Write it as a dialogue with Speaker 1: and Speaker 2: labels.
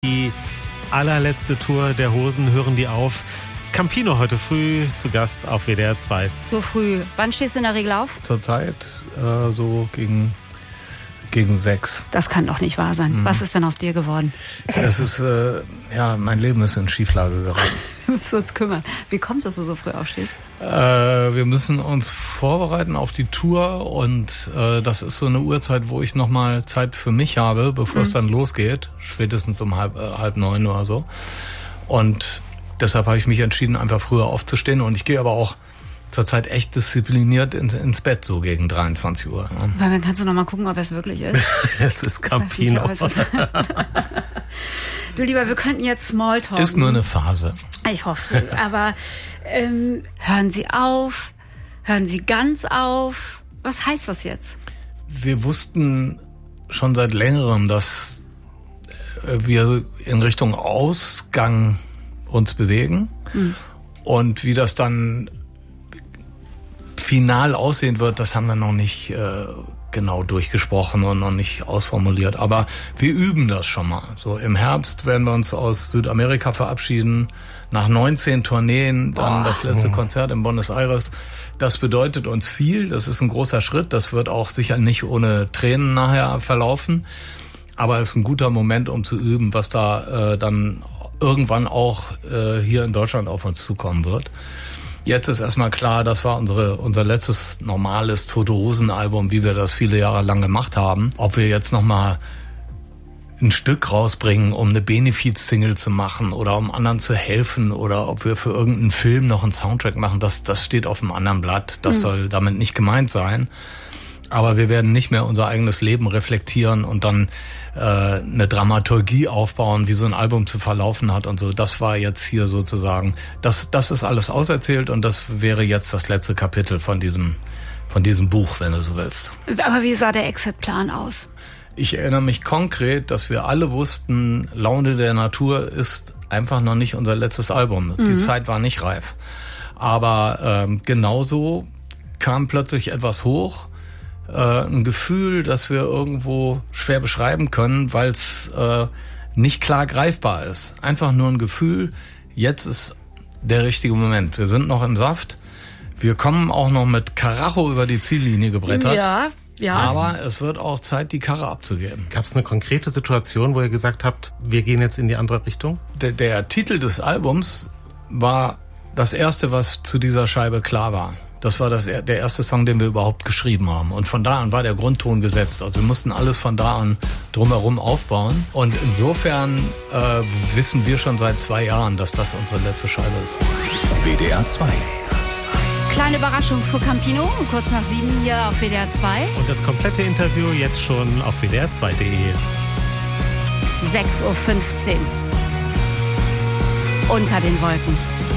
Speaker 1: Die allerletzte Tour der Hosen, hören die auf. Campino heute früh zu Gast auf WDR 2.
Speaker 2: So früh. Wann stehst du in der Regel auf?
Speaker 3: Zurzeit so gegen 6.
Speaker 2: Das kann doch nicht wahr sein. Was ist denn aus dir geworden?
Speaker 3: Es ist, mein Leben ist in Schieflage geraten.
Speaker 2: Wir müssen uns kümmern. Wie kommt es, dass du so früh aufstehst?
Speaker 3: Wir müssen uns vorbereiten auf die Tour und das ist so eine Uhrzeit, wo ich nochmal Zeit für mich habe, bevor es dann losgeht. Spätestens um halb 9 oder so. Und deshalb habe ich mich entschieden, einfach früher aufzustehen. Und ich gehe aber auch zurzeit echt diszipliniert ins Bett, so gegen 23 Uhr. Ja.
Speaker 2: Weil dann kannst du noch mal gucken, ob es wirklich ist.
Speaker 1: Es ist Campino.
Speaker 2: Du Lieber, wir könnten jetzt Smalltalk.
Speaker 3: Ist nur eine Phase.
Speaker 2: Ich hoffe es. Aber hören Sie auf? Hören Sie ganz auf? Was heißt das jetzt?
Speaker 3: Wir wussten schon seit längerem, dass wir in Richtung Ausgang uns bewegen. Und wie das dann final aussehen wird, das haben wir noch nicht genau durchgesprochen und noch nicht ausformuliert. Aber wir üben das schon mal. So im Herbst werden wir uns aus Südamerika verabschieden. Nach 19 Tourneen, dann das letzte Konzert in Buenos Aires. Das bedeutet uns viel. Das ist ein großer Schritt. Das wird auch sicher nicht ohne Tränen nachher verlaufen. Aber es ist ein guter Moment, um zu üben, was da dann irgendwann auch hier in Deutschland auf uns zukommen wird. Jetzt ist erstmal klar, das war unser letztes normales Tote Hosen Album, wie wir das viele Jahre lang gemacht haben. Ob wir jetzt nochmal ein Stück rausbringen, um eine Benefiz-Single zu machen oder um anderen zu helfen oder ob wir für irgendeinen Film noch einen Soundtrack machen, das steht auf einem anderen Blatt. Das soll damit nicht gemeint sein. Aber wir werden nicht mehr unser eigenes Leben reflektieren und dann eine Dramaturgie aufbauen, wie so ein Album zu verlaufen hat und so. Das war jetzt hier sozusagen, das ist alles auserzählt und das wäre jetzt das letzte Kapitel von diesem Buch, wenn du so willst.
Speaker 2: Aber wie sah der Exit-Plan aus?
Speaker 3: Ich erinnere mich konkret, dass wir alle wussten, Laune der Natur ist einfach noch nicht unser letztes Album. Die Zeit war nicht reif. Aber genauso kam plötzlich etwas hoch, ein Gefühl, das wir irgendwo schwer beschreiben können, weil es nicht klar greifbar ist. Einfach nur ein Gefühl, jetzt ist der richtige Moment. Wir sind noch im Saft. Wir kommen auch noch mit Karacho über die Ziellinie gebrettert. Ja. Aber es wird auch Zeit, die Karre abzugeben.
Speaker 1: Gab es eine konkrete Situation, wo ihr gesagt habt, wir gehen jetzt in die andere Richtung?
Speaker 3: Der Titel des Albums war das erste, was zu dieser Scheibe klar war. Das war der erste Song, den wir überhaupt geschrieben haben. Und von da an war der Grundton gesetzt. Also wir mussten alles von da an drumherum aufbauen. Und insofern wissen wir schon seit 2 Jahren, dass das unsere letzte Scheibe ist.
Speaker 4: WDR 2.
Speaker 2: Kleine Überraschung für Campino, kurz nach 7 hier auf WDR 2.
Speaker 1: Und das komplette Interview jetzt schon auf wdr2.de.
Speaker 2: 6:15 Uhr. Unter den Wolken.